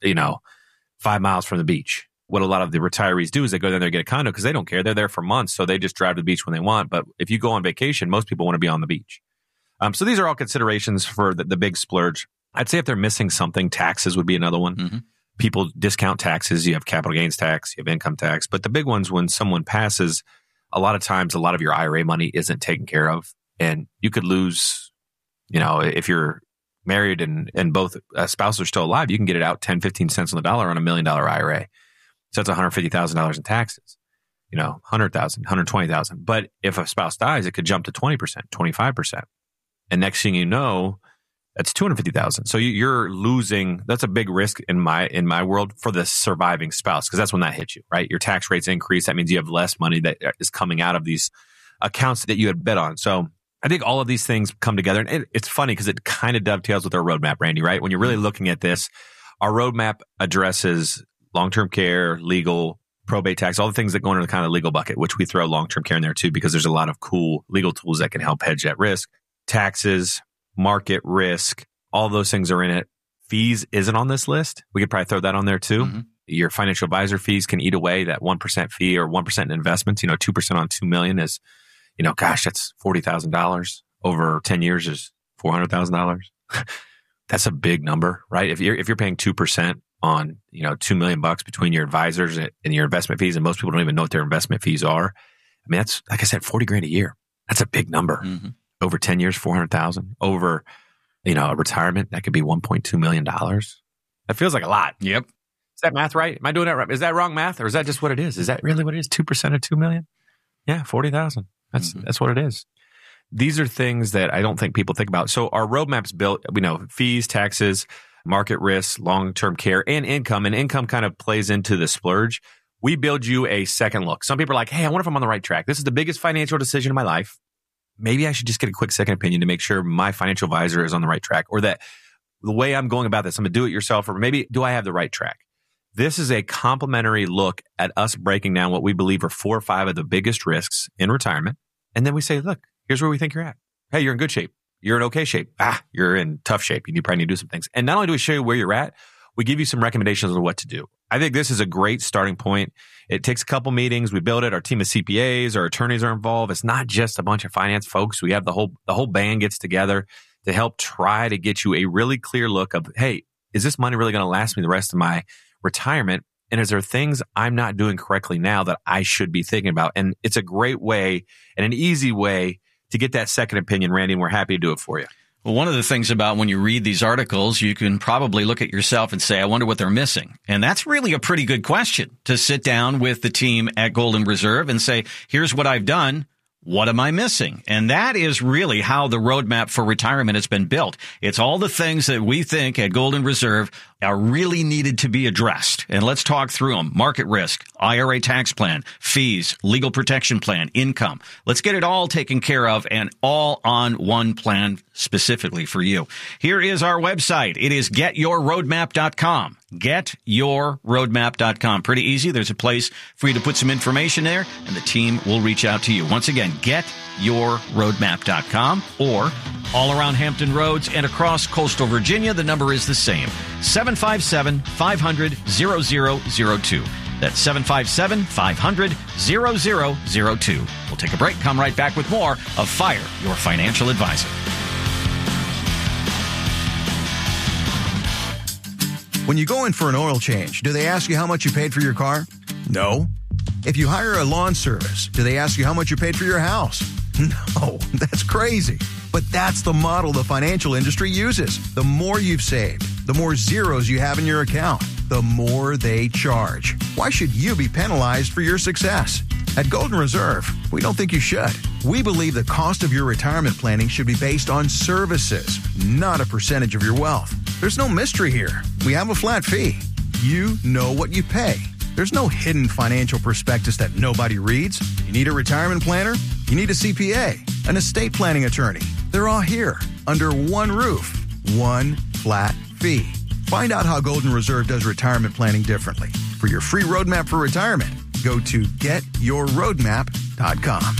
5 miles from the beach. What a lot of the retirees do is they go down there and get a condo because they don't care. They're there for months. So they just drive to the beach when they want. But if you go on vacation, most people want to be on the beach. So these are all considerations for the big splurge. I'd say if they're missing something, taxes would be another one. Mm-hmm. People discount taxes. You have capital gains tax, you have income tax. But the big ones, when someone passes, a lot of times, a lot of your IRA money isn't taken care of. And you could lose, if you're married and both spouses are still alive, you can get it out 10, 15 cents on the dollar on $1 million IRA. So that's $150,000 in taxes, 100,000, 120,000. But if a spouse dies, it could jump to 20%, 25%. And next thing you know, that's $250,000. So you're losing. That's a big risk in my world for the surviving spouse, because that's when that hits you, right? Your tax rates increase. That means you have less money that is coming out of these accounts that you had bet on. So I think all of these things come together, and it's funny because it kind of dovetails with our roadmap, Randy, right? When you're really looking at this, our roadmap addresses long-term care, legal, probate tax, all the things that go into the kind of legal bucket, which we throw long-term care in there too, because there's a lot of cool legal tools that can help hedge that risk. Taxes, market risk, all those things are in it. Fees isn't on this list. We could probably throw that on there too. Mm-hmm. Your financial advisor fees can eat away that 1% fee or 1% in investments. 2% on $2 million is, that's $40,000 over 10 years is $400,000. That's a big number, right? If you're paying 2% on, $2 million between your advisors and your investment fees, and most people don't even know what their investment fees are. I mean, that's, like I said, $40,000 a year. That's a big number. Mm-hmm. Over 10 years, $400,000. Over, a retirement, that could be $1.2 million. That feels like a lot. Yep. Is that math right? Am I doing that right? Is that wrong math, or is that just what it is? Is that really what it is? 2% of $2 million? Yeah, $40,000. That's what it is. These are things that I don't think people think about. So our roadmap's built, we know fees, taxes, market risk, long-term care, and income. And income kind of plays into the splurge. We build you a second look. Some people are like, hey, I wonder if I'm on the right track. This is the biggest financial decision of my life. Maybe I should just get a quick second opinion to make sure my financial advisor is on the right track, or that the way I'm going about this, I'm a do-it-yourself, or maybe do I have the right track? This is a complimentary look at us breaking down what we believe are 4 or 5 of the biggest risks in retirement. And then we say, look, here's where we think you're at. Hey, you're in good shape. You're in okay shape. You're in tough shape. You probably need to do some things. And not only do we show you where you're at, we give you some recommendations on what to do. I think this is a great starting point. It takes a couple meetings. We build it. Our team of CPAs, our attorneys are involved. It's not just a bunch of finance folks. We have the whole band gets together to help try to get you a really clear look of, hey, is this money really going to last me the rest of my retirement? And is there things I'm not doing correctly now that I should be thinking about? And it's a great way and an easy way to get that second opinion, Randy, and we're happy to do it for you. Well, one of the things about when you read these articles, you can probably look at yourself and say, I wonder what they're missing. And that's really a pretty good question to sit down with the team at Golden Reserve and say, here's what I've done. What am I missing? And that is really how the roadmap for retirement has been built. It's all the things that we think at Golden Reserve are really needed to be addressed. And let's talk through them. Market risk, IRA tax plan, fees, legal protection plan, income. Let's get it all taken care of and all on one plan specifically for you. Here is our website. It is getyourroadmap.com. Getyourroadmap.com. Pretty easy. There's a place for you to put some information there, and the team will reach out to you. Once again, getyourroadmap.com, or all around Hampton Roads and across coastal Virginia, the number is the same, 757-500-0002. That's 757-500-0002. We'll take a break, come right back with more of Fire Your Financial Advisor. When you go in for an oil change, do they ask you how much you paid for your car? No. If you hire a lawn service, do they ask you how much you paid for your house? No, that's crazy. But that's the model the financial industry uses. The more you've saved, the more zeros you have in your account, the more they charge. Why should you be penalized for your success? At Golden Reserve, we don't think you should. We believe the cost of your retirement planning should be based on services, not a percentage of your wealth. There's no mystery here. We have a flat fee. You know what you pay. There's no hidden financial prospectus that nobody reads. You need a retirement planner? You need a CPA, an estate planning attorney. They're all here under one roof, one flat fee. Find out how Golden Reserve does retirement planning differently. For your free roadmap for retirement, go to getyourroadmap.com.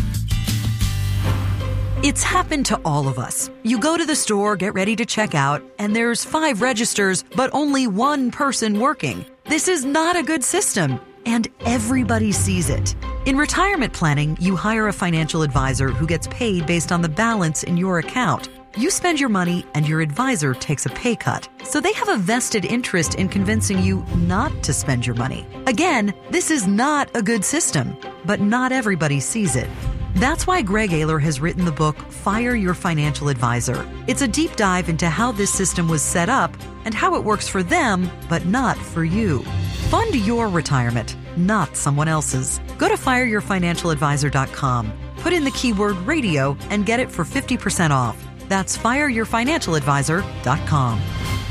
It's happened to all of us. You go to the store, get ready to check out, and there's 5 registers, but only one person working. This is not a good system, and everybody sees it. In retirement planning, you hire a financial advisor who gets paid based on the balance in your account. You spend your money, and your advisor takes a pay cut. So they have a vested interest in convincing you not to spend your money. Again, this is not a good system, but not everybody sees it. That's why Greg Ayler has written the book, Fire Your Financial Advisor. It's a deep dive into how this system was set up and how it works for them, but not for you. Fund your retirement, not someone else's. Go to fireyourfinancialadvisor.com. Put in the keyword radio and get it for 50% off. That's fireyourfinancialadvisor.com.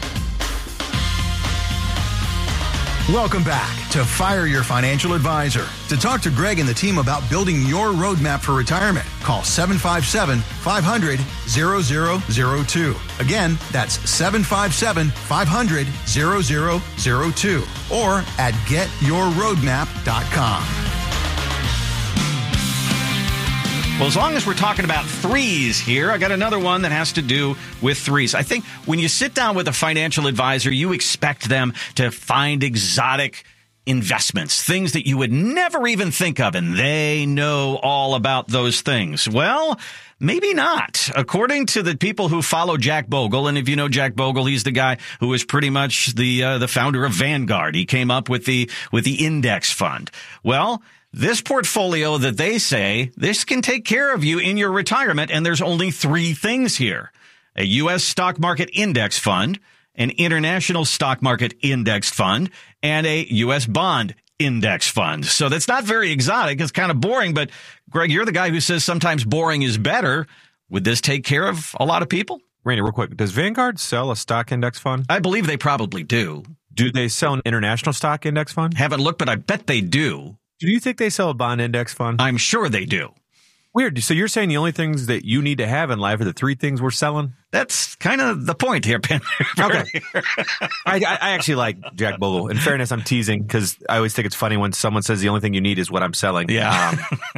Welcome back to Fire Your Financial Advisor. To talk to Greg and the team about building your roadmap for retirement, call 757-500-0002. Again, that's 757-500-0002 or at getyourroadmap.com. Well, as long as we're talking about threes here, I got another one that has to do with threes. I think when you sit down with a financial advisor, you expect them to find exotic investments, things that you would never even think of, and they know all about those things. Well, maybe not. According to the people who follow Jack Bogle, and if you know Jack Bogle, he's the guy who is pretty much the founder of Vanguard. He came up with the index fund. Well, this portfolio that they say, this can take care of you in your retirement, and there's only three things here. A U.S. stock market index fund, an international stock market index fund, and a U.S. bond index fund. So that's not very exotic. It's kind of boring, but Greg, you're the guy who says sometimes boring is better. Would this take care of a lot of people? Randy, real quick, does Vanguard sell a stock index fund? I believe they probably do. Do they sell an international stock index fund? Haven't looked, but I bet they do. Do you think they sell a bond index fund? I'm sure they do. Weird. So you're saying the only things that you need to have in life are the three things we're selling? That's kind of the point here, Ben. Okay. I actually like Jack Bogle. In fairness, I'm teasing because I always think it's funny when someone says the only thing you need is what I'm selling. Yeah.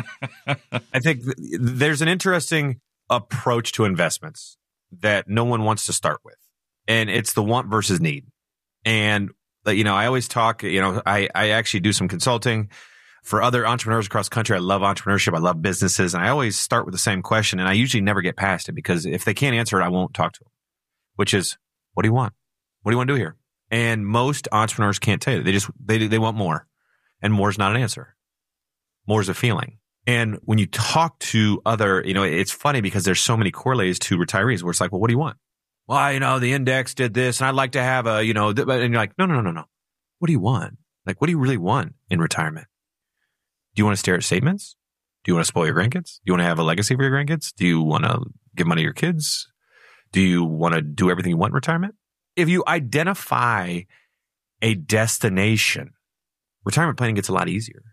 I think there's an interesting approach to investments that no one wants to start with. And it's the want versus need. And, you know, I always talk, you know, I actually do some consulting for other entrepreneurs across the country. I love entrepreneurship. I love businesses. And I always start with the same question. And I usually never get past it because if they can't answer it, I won't talk to them, which is, what do you want? What do you want to do here? And most entrepreneurs can't tell you. They want more. And more is not an answer. More is a feeling. And when you talk to other, you know, it's funny because there's so many correlates to retirees where it's like, well, what do you want? Well, you know, the index did this and I'd like to have a, you know, and you're like, no. What do you want? Like, what do you really want in retirement? Do you want to stare at statements? Do you want to spoil your grandkids? Do you want to have a legacy for your grandkids? Do you want to give money to your kids? Do you want to do everything you want in retirement? If you identify a destination, retirement planning gets a lot easier.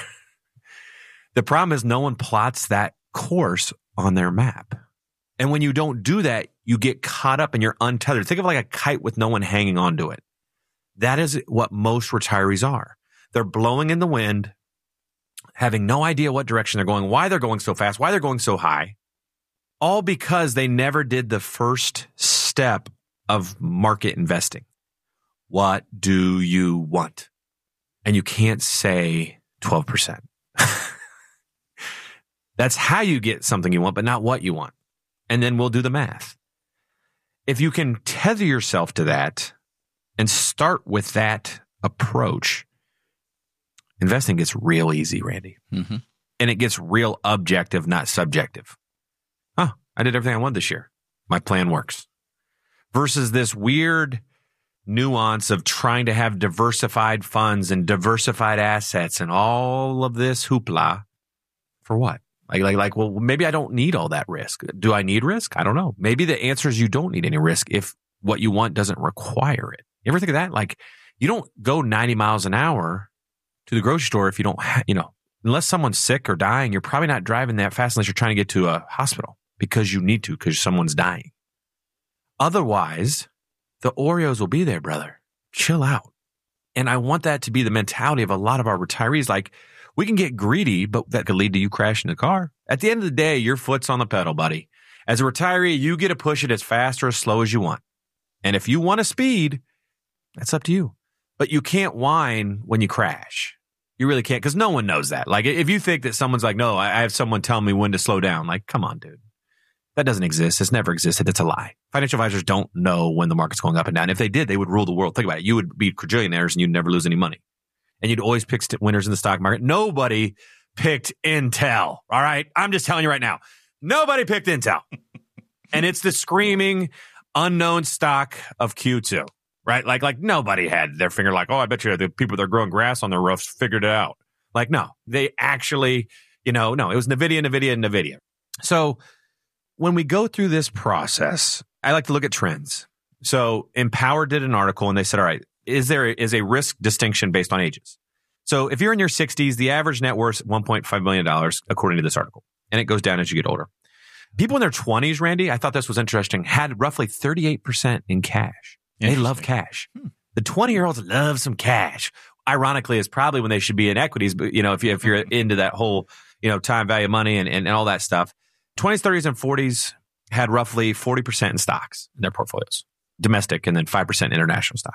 The problem is no one plots that course on their map. And when you don't do that, you get caught up and you're untethered. Think of like a kite with no one hanging onto it. That is what most retirees are. They're blowing in the wind, having no idea what direction they're going, why they're going so fast, why they're going so high, all because they never did the first step of market investing. What do you want? And you can't say 12%. That's how you get something you want, but not what you want. And then we'll do the math. If you can tether yourself to that and start with that approach, investing gets real easy, Randy. Mm-hmm. And it gets real objective, not subjective. I did everything I wanted this year. My plan works. Versus this weird nuance of trying to have diversified funds and diversified assets and all of this hoopla. For what? Like, well, maybe I don't need all that risk. Do I need risk? I don't know. Maybe the answer is you don't need any risk if what you want doesn't require it. You ever think of that? Like, you don't go 90 miles an hour to the grocery store if you don't, unless someone's sick or dying, you're probably not driving that fast unless you're trying to get to a hospital because you need to, because someone's dying. Otherwise, the Oreos will be there, brother. Chill out. And I want that to be the mentality of a lot of our retirees. Like, we can get greedy, but that could lead to you crashing the car. At the end of the day, your foot's on the pedal, buddy. As a retiree, you get to push it as fast or as slow as you want. And if you want to speed, that's up to you. But you can't whine when you crash. You really can't, because no one knows that. Like, if you think that someone's like, no, I have someone tell me when to slow down. Like, come on, dude. That doesn't exist. It's never existed. That's a lie. Financial advisors don't know when the market's going up and down. If they did, they would rule the world. Think about it. You would be quadrillionaires and you'd never lose any money. And you'd always pick winners in the stock market. Nobody picked Intel. All right. I'm just telling you right now. Nobody picked Intel. And it's the screaming unknown stock of Q2, right? Like nobody had their finger like, oh, I bet you the people that are growing grass on their roofs figured it out. Like, no, they actually, no, it was NVIDIA. So when we go through this process, I like to look at trends. So Empower did an article and they said, all right, is a risk distinction based on ages? So if you're in your 60s, the average net worth is $1.5 million, according to this article. And it goes down as you get older. People in their 20s, Randy, I thought this was interesting, had roughly 38% in cash. They love cash. The 20-year-olds love some cash. Ironically, it's probably when they should be in equities, but if you're into that whole, time value of money and all that stuff. 20s, 30s, and 40s had roughly 40% in stocks in their portfolios, domestic, and then 5% international stocks.